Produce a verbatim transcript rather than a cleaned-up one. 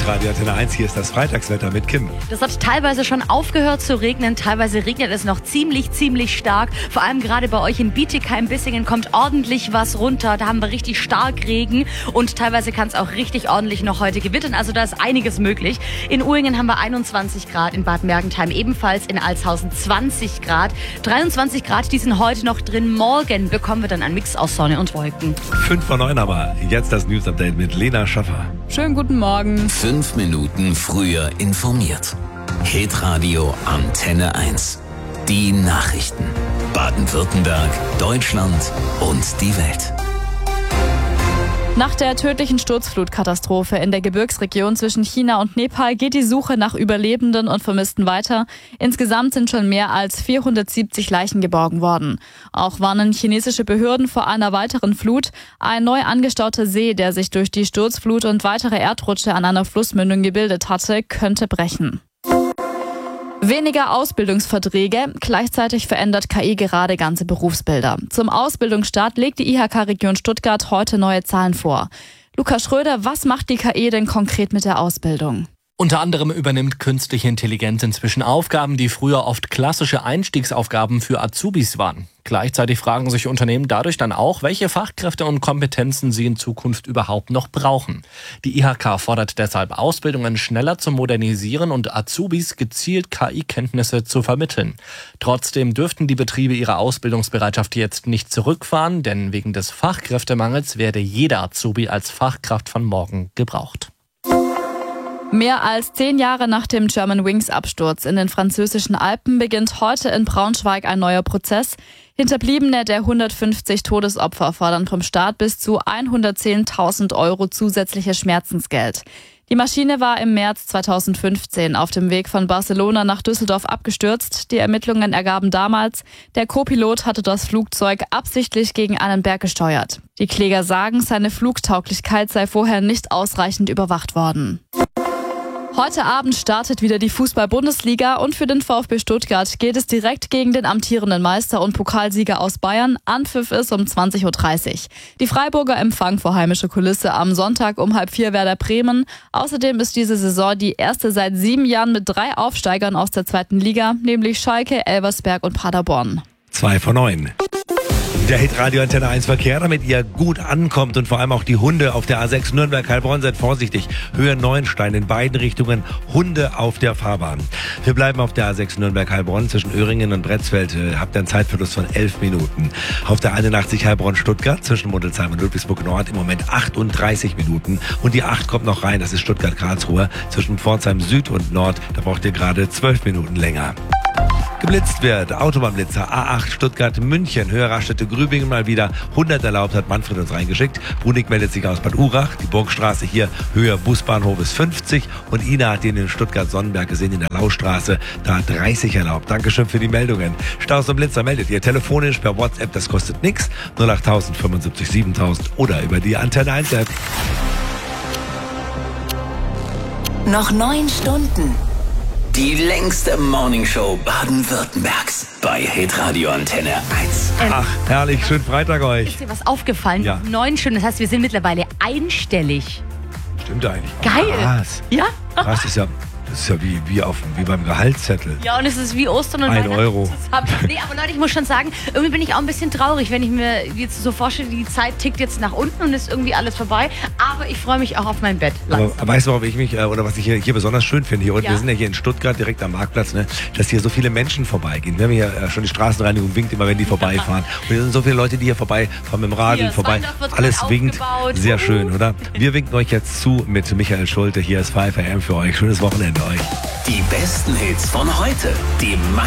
Hitradio Antenne eins, hier ist das Freitagswetter mit Kim. Das hat teilweise schon aufgehört zu regnen, teilweise regnet es noch ziemlich, ziemlich stark. Vor allem gerade bei euch in Bietigheim-Bissingen kommt ordentlich was runter. Da haben wir richtig stark Regen und teilweise kann es auch richtig ordentlich noch heute gewittern. Also da ist einiges möglich. In Uhringen haben wir einundzwanzig Grad, in Bad Mergentheim ebenfalls, in Altshausen zwanzig Grad. dreiundzwanzig Grad, die sind heute noch drin. Morgen bekommen wir dann einen Mix aus Sonne und Wolken. fünf vor neun aber, jetzt das News-Update mit Lena Schaffer. Schönen guten Morgen. Fünf Minuten früher informiert. Hitradio Antenne eins. Die Nachrichten. Baden-Württemberg, Deutschland und die Welt. Nach der tödlichen Sturzflutkatastrophe in der Gebirgsregion zwischen China und Nepal geht die Suche nach Überlebenden und Vermissten weiter. Insgesamt sind schon mehr als vierhundertsiebzig Leichen geborgen worden. Auch warnen chinesische Behörden vor einer weiteren Flut. Ein neu angestauter See, der sich durch die Sturzflut und weitere Erdrutsche an einer Flussmündung gebildet hatte, könnte brechen. Weniger Ausbildungsverträge, gleichzeitig verändert K I gerade ganze Berufsbilder. Zum Ausbildungsstart legt die I H K-Region Stuttgart heute neue Zahlen vor. Lukas Schröder, was macht die K I denn konkret mit der Ausbildung? Unter anderem übernimmt künstliche Intelligenz inzwischen Aufgaben, die früher oft klassische Einstiegsaufgaben für Azubis waren. Gleichzeitig fragen sich Unternehmen dadurch dann auch, welche Fachkräfte und Kompetenzen sie in Zukunft überhaupt noch brauchen. Die I H K fordert deshalb Ausbildungen schneller zu modernisieren und Azubis gezielt K I-Kenntnisse zu vermitteln. Trotzdem dürften die Betriebe ihre Ausbildungsbereitschaft jetzt nicht zurückfahren, denn wegen des Fachkräftemangels werde jeder Azubi als Fachkraft von morgen gebraucht. Mehr als zehn Jahre nach dem Germanwings-Absturz in den französischen Alpen beginnt heute in Braunschweig ein neuer Prozess. Hinterbliebene der hundertfünfzig Todesopfer fordern vom Staat bis zu hundertzehntausend Euro zusätzliches Schmerzensgeld. Die Maschine war im März zweitausendfünfzehn auf dem Weg von Barcelona nach Düsseldorf abgestürzt. Die Ermittlungen ergaben damals, der Co-Pilot hatte das Flugzeug absichtlich gegen einen Berg gesteuert. Die Kläger sagen, seine Flugtauglichkeit sei vorher nicht ausreichend überwacht worden. Heute Abend startet wieder die Fußball-Bundesliga und für den VfB Stuttgart geht es direkt gegen den amtierenden Meister und Pokalsieger aus Bayern. Anpfiff ist um zwanzig Uhr dreißig. Die Freiburger empfangen vor heimischer Kulisse am Sonntag um halb vier Werder Bremen. Außerdem ist diese Saison die erste seit sieben Jahren mit drei Aufsteigern aus der zweiten Liga, nämlich Schalke, Elversberg und Paderborn. zwei vor neun. Der Hitradio Antenne eins Verkehr, damit ihr gut ankommt und vor allem auch die Hunde auf der A sechs Nürnberg-Heilbronn, seid vorsichtig. Höhe Neuenstein in beiden Richtungen, Hunde auf der Fahrbahn. Wir bleiben auf der A sechs Nürnberg-Heilbronn zwischen Öhringen und Bretzfeld. Habt einen Zeitverlust von elf Minuten. Auf der einundachtzig Heilbronn-Stuttgart zwischen Muddelsheim und Ludwigsburg-Nord im Moment achtunddreißig Minuten. Und die acht kommt noch rein, das ist Stuttgart-Karlsruhe. Zwischen Pforzheim Süd und Nord, da braucht ihr gerade zwölf Minuten länger. Geblitzt wird, Autobahnblitzer A acht Stuttgart-München, Höhe Raststätte Grübingen mal wieder hundert erlaubt, hat Manfred uns reingeschickt. Brunig meldet sich aus Bad Urach, die Burgstraße hier, Höhe Busbahnhof ist fünfzig und Ina hat ihn in Stuttgart-Sonnenberg gesehen in der Lauschstraße, da dreißig erlaubt. Dankeschön für die Meldungen. Staus und Blitzer meldet ihr telefonisch per WhatsApp, das kostet nichts, null acht null null fünfundsiebzig siebentausend oder über die Antenne eins App. Noch neun Stunden. Die längste Morningshow Baden-Württembergs bei Hitradio Antenne eins. Ach, herrlich, schönen Freitag euch. Ist dir was aufgefallen? Ja. Neun Stunden, das heißt, wir sind mittlerweile einstellig. Stimmt eigentlich. Geil. Krass. Ja? Krass, ist ja, das ist ja wie, wie, auf, wie beim Gehaltszettel. Ja, und es ist wie Ostern und Ein Weihnachten Euro. zusammen. Nee, aber Leute, ich muss schon sagen, irgendwie bin ich auch ein bisschen traurig, wenn ich mir jetzt so vorstelle, die Zeit tickt jetzt nach unten und ist irgendwie alles vorbei. Aber ich freue mich auch auf mein Bett. Aber weißt du, worauf ich mich, äh, oder was ich hier, hier besonders schön finde, hier, und Ja. wir sind ja hier in Stuttgart direkt am Marktplatz, ne, dass hier so viele Menschen vorbeigehen. Wir haben hier äh, schon die Straßenreinigung winkt immer, wenn die vorbeifahren. Und hier sind so viele Leute, die hier vorbeifahren mit dem Radl Hier, vorbei. Sandorf wird Alles gerade winkt. aufgebaut. Sehr schön, oder? Wir winken euch jetzt zu mit Michael Schulte. Hier ist five a m für euch. Schönes Wochenende euch. Die besten Hits von heute. Die